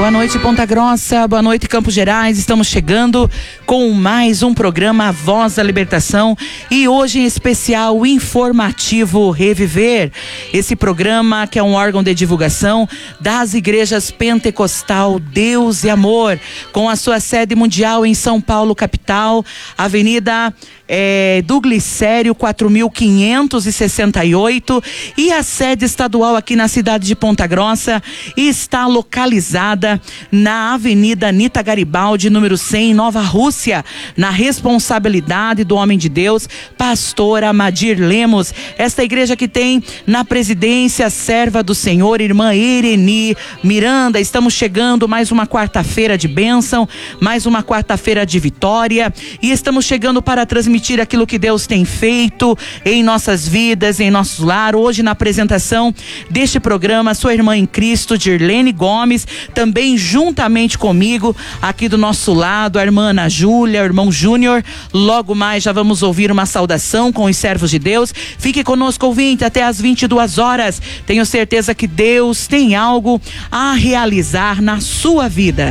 Boa noite, Ponta Grossa, boa noite, Campos Gerais. Estamos chegando com mais um programa Voz da Libertação e hoje em especial informativo Reviver. Esse programa que é um órgão de divulgação das igrejas Pentecostal Deus e Amor, com a sua sede mundial em São Paulo, capital, Avenida do Glicério 4568, e a sede estadual aqui na cidade de Ponta Grossa está localizada na Avenida Anita Garibaldi, número 100, Nova Rússia, na responsabilidade do homem de Deus, pastor Amadir Lemos. Esta igreja que tem na presidência serva do Senhor, irmã Ireni Miranda. Estamos chegando mais uma quarta-feira de bênção, mais uma quarta-feira de vitória, e estamos chegando para transmitir aquilo que Deus tem feito em nossas vidas, em nosso lar. Hoje, na apresentação deste programa, sua irmã em Cristo, Dirlene Gomes, também juntamente comigo, aqui do nosso lado, a irmã Ana Júlia, o irmão Júnior. Logo mais já vamos ouvir uma saudação com os servos de Deus. Fique conosco, ouvinte, até às 22 horas. Tenho certeza que Deus tem algo a realizar na sua vida.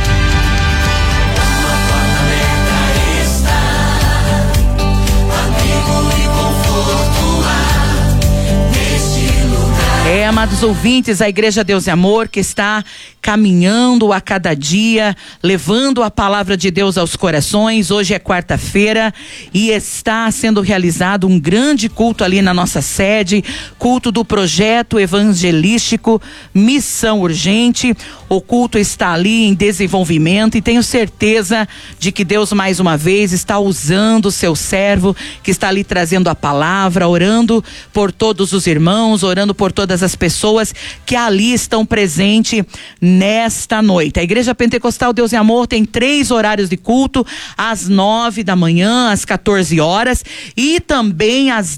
Amados ouvintes, a Igreja Deus e Amor, que está caminhando a cada dia, levando a palavra de Deus aos corações. Hoje é quarta-feira e está sendo realizado um grande culto ali na nossa sede, culto do projeto evangelístico Missão Urgente. O culto está ali em desenvolvimento e tenho certeza de que Deus mais uma vez está usando o seu servo, que está ali trazendo a palavra, orando por todos os irmãos, orando por todas as pessoas que ali estão presentes nesta noite. A Igreja Pentecostal Deus e Amor tem 3 horários de culto: às 9 da manhã, às 14 horas e também às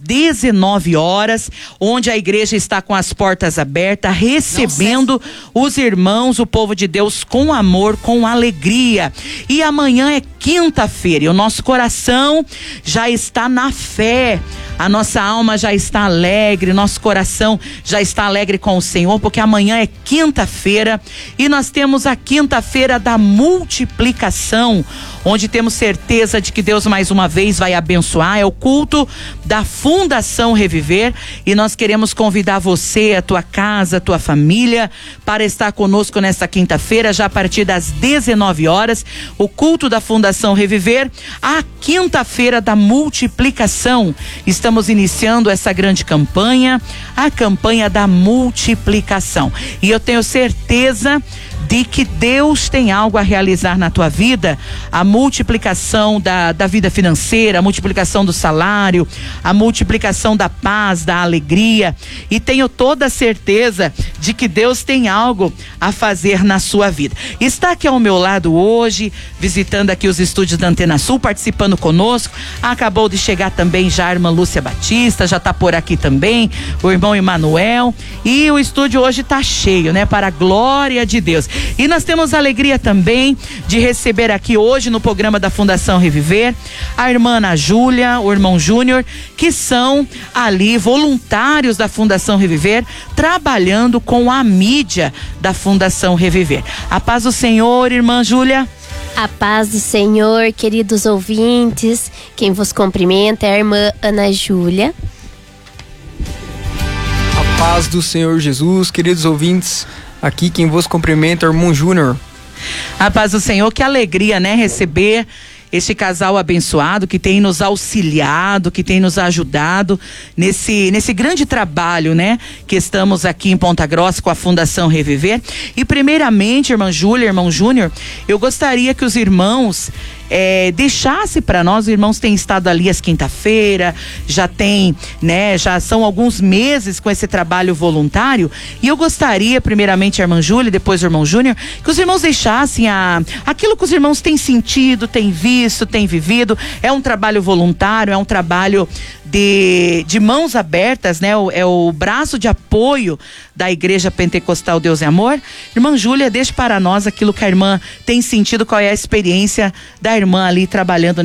19 horas, onde a igreja está com as portas abertas, recebendo os irmãos, o povo de Deus, com amor, com alegria. E amanhã é quinta-feira e o nosso coração já está na fé, a nossa alma já está alegre, nosso coração já está alegre com o Senhor, porque amanhã é quinta-feira e nós temos a quinta-feira da multiplicação, onde temos certeza de que Deus mais uma vez vai abençoar. É o culto da Fundação Reviver e nós queremos convidar você, a tua casa, a tua família, para estar conosco nesta quinta-feira, já a partir das 19 horas, o culto da Fundação Reviver, a quinta-feira da multiplicação. Estamos iniciando essa grande campanha, a campanha da multiplicação, e eu tenho certeza de que Deus tem algo a realizar na tua vida. A multiplicação da vida financeira, a multiplicação do salário, a multiplicação da paz, da alegria, e tenho toda a certeza de que Deus tem algo a fazer na sua vida. Está aqui ao meu lado hoje, visitando aqui os estúdios da Antena Sul, participando conosco, acabou de chegar também já a irmã Lúcia Batista, já está por aqui também, o irmão Emanuel, e o estúdio hoje está cheio, né, para a glória de Deus. E nós temos a alegria também de receber aqui hoje no programa da Fundação Reviver a irmã Ana Júlia, o irmão Júnior, que são ali voluntários da Fundação Reviver, trabalhando com a mídia da Fundação Reviver. A paz do Senhor, irmã Júlia. A paz do Senhor, queridos ouvintes. Quem vos cumprimenta é a irmã Ana Júlia. A paz do Senhor Jesus, queridos ouvintes. Aqui quem vos cumprimenta é o irmão Júnior. A paz do Senhor, que alegria, né? Receber este casal abençoado que tem nos auxiliado, que tem nos ajudado nesse grande trabalho, né? Que estamos aqui em Ponta Grossa com a Fundação Reviver. E primeiramente, irmã Júlia, irmão Júnior, eu gostaria que os irmãos deixasse para nós. Os irmãos têm estado ali às quinta-feira, já tem, né, já são alguns meses com esse trabalho voluntário, e eu gostaria, primeiramente a irmã Júlia e depois o irmão Júnior, que os irmãos deixassem aquilo que os irmãos têm sentido, têm visto, têm vivido. É um trabalho voluntário, é um trabalho de mãos abertas, né? É o braço de apoio da Igreja Pentecostal Deus e Amor. Irmã Júlia, deixe para nós aquilo que a irmã tem sentido, qual é a experiência da irmã ali trabalhando